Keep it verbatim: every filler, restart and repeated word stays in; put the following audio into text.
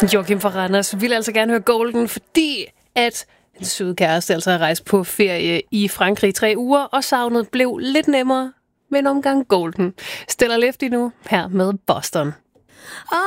Joachim fra Randers vil altså gerne høre Golden, fordi at en sød kæreste altså har rejst på ferie i Frankrig i tre uger, og savnet blev lidt nemmere med en omgang Golden. Stella Lefty nu her med Boston.